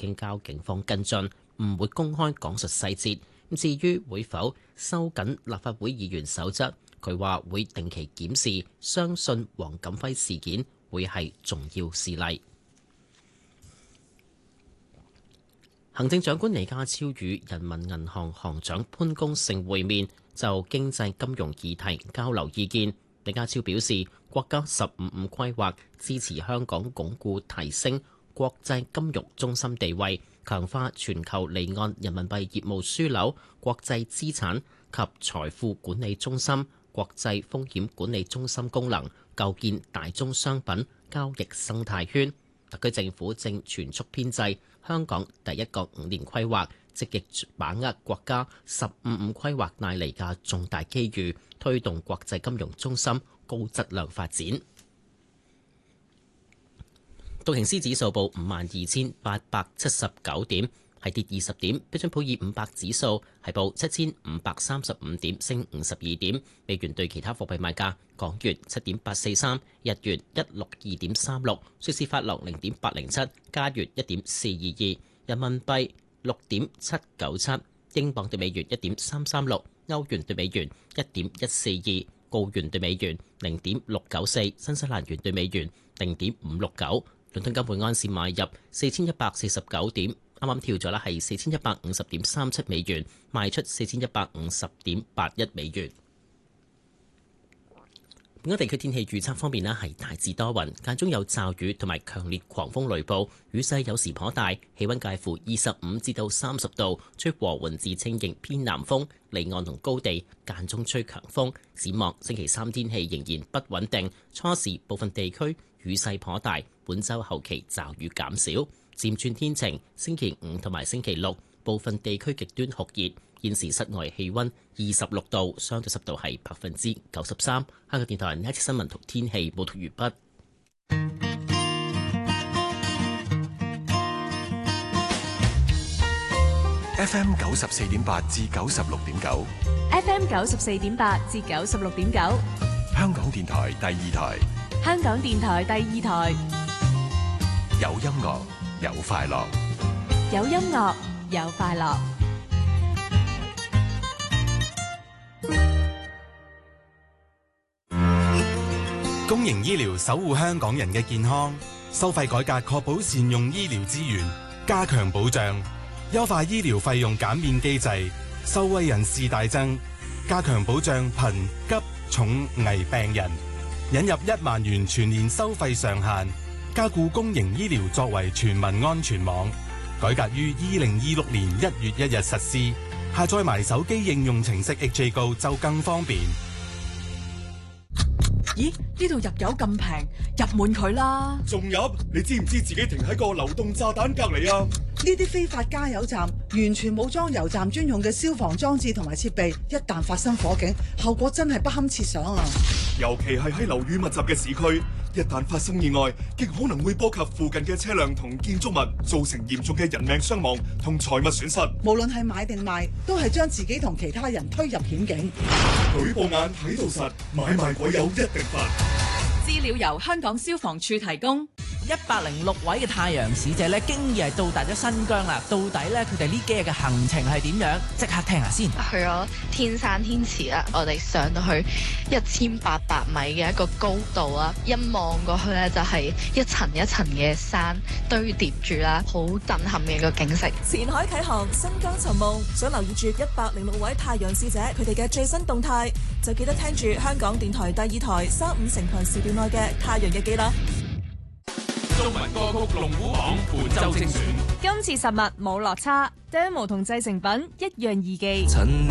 經交警方跟進，唔會公開講述細節。至於會否收緊立法會議員守則，佢話會定期檢視，相信黃錦輝事件會係重要事例。行政長官李家超與人民銀行行長潘功勝會面，就經濟金融議題交流意見。李家超表示，國家15+5規劃支持香港鞏固提升國際金融中心地位，強化全球離岸人民幣業務樞紐、國際資產及財富管理中心、國際風險管理中心功能，構建大宗商品交易生態圈。特區政府正全速編製香港第一個5年規劃，積極把握國家15+5規劃帶嚟嘅重大機遇，推動國際金融中心高質量發展。道瓊斯指數報52,879點，係跌20點。標準普爾500指數係報7,535點，升52點。美元對其他貨幣賣價：港元7.843，日元162.36，瑞士法郎0.807，加元1.422，人民幣6.797，英鎊對美元1.336，歐元對美元1.142，澳元對美元0.694，新西蘭元對美元0.569。倫敦金每安士買入4149點，啱啱跳咗啦，係4150.37美元，賣出4150.81美元。本港地區天氣預測方面呢，係大致多雲，間中有驟雨同埋強烈狂風雷暴，雨勢有時頗大，氣温介乎25至到30度，吹和緩至清勁偏南風，離岸同高地間中吹強風。展望星期三天氣仍然不穩定，初時部分地區雨勢頗大，本週後期驟雨減少，漸轉天晴。星期五同埋星期六部分地區極端酷熱。現時室外氣温26度，相對濕度係93%。香港電台呢一節新聞同天氣報道完畢。 FM 94.8至96.9 ，FM 94.8至96.9， 香港電台第二台， 香港電台第二台， 有音樂有快樂， 有音樂有快樂。 公營醫療守護香港人嘅健康，收費改革確保善用醫療資源，加強保障，優化醫療費用減免機制，受惠人士大增，加強保障貧急重危病人，引入1萬元全年收費上限，加固公營醫療作為全民安全網，改革於2026年1月1日實施，下載埋手機應用程式 HA Go 就更方便。 咦？呢度入油咁平，入滿佢啦！ 仲入？你知唔知自己停喺個流動炸彈隔離啊？ 呢啲非法加油站完全冇裝油站專用嘅消防裝置同埋設備，一旦發生火警，後果真係不堪設想啊！ 尤其係喺樓宇密集嘅市區，一旦發生意外，極可能會波及附近嘅車輛同建築物，造成嚴重嘅人命傷亡同財物損失。 無論係買定賣，都係將自己同其他人推入險境。 舉報眼睇到實，買賣鬼友一定罰。 資料由香港消防處提供。 106位嘅太陽使者咧，經已係到達咗新疆啦。到底咧，佢哋呢幾日嘅行程係點樣？即刻聽下先。 去咗天山天池啦，我哋上到去1800米嘅一個高度啦，一望過去咧就係一層一層嘅山堆疊住啦，好震撼嘅一個景色。 前海啟航，新疆尋夢，想留意住106位太陽使者佢哋嘅最新動態，就記得聽住香港電台第二台3-5成群時段內嘅太陽日記啦。 中文歌曲龍虎榜本周精選， 今次實物冇落差 ，demo 同製成品一樣易記。